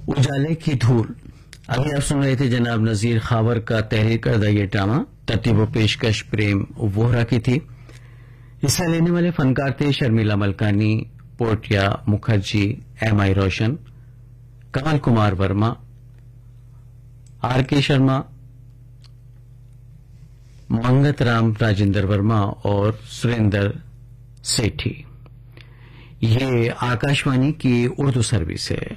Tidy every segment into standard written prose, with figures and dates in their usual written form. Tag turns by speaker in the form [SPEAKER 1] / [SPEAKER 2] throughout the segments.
[SPEAKER 1] اجالے کی دھول. ابھی آپ سن رہے تھے جناب نذیر خاور کا تحریر کردہ یہ ڈرامہ. ترتیب و پیشکش پریم ووہرا کی تھی. حصہ لینے والے فنکار تھے شرمیلا ملکانی، پورٹیا مکھرجی، ایم آئی روشن، کمل کمار ورما، آر کے شرما، منگت رام راجندر ورما اور سریندر سیٹھی. یہ آکاشوانی کی اردو سروس ہے.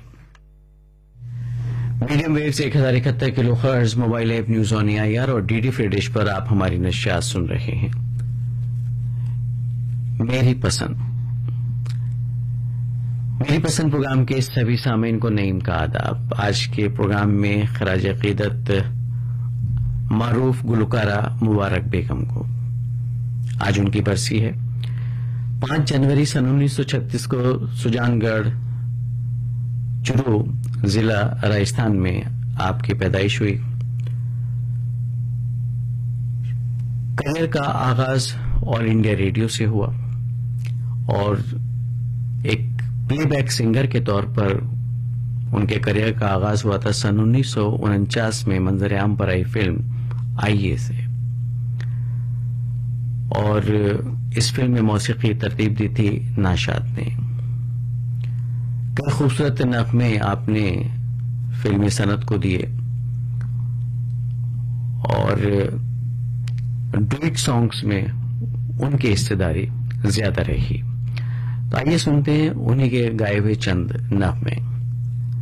[SPEAKER 1] Medium views 1071 kilo hertz, mobile app news on AIR اور ڈی فری ڈش پر آپ ہماری نشریات سن رہے ہیں. میری پسند پروگرام کے سبھی سامعین کو نعیم کا آداب. آج کے پروگرام میں خراج عقیدت معروف گلوکارہ مبارک بیگم کو. آج ان کی برسی ہے. 5 جنوری سن 1936 کو سجان گڑھ چرو ضلع راجستھان میں آپ کی پیدائش ہوئی. کریئر کا آغاز آل انڈیا ریڈیو سے ہوا اور ایک پلے بیک سنگر کے طور پر ان کے کریئر کا آغاز ہوا تھا سن 1949 میں منظر عام پر آئی فلم آئیے سے. اور اس فلم میں موسیقی ترتیب دی تھی ناشاد نے. کئی خوبصورت نغمے آپ نے فلمی صنعت کو دیے اور ڈوئٹ سانگز میں ان کی حصہ داری زیادہ رہی. تو آئیے سنتے ہیں انہیں کے گائے ہوئے چند نغمے.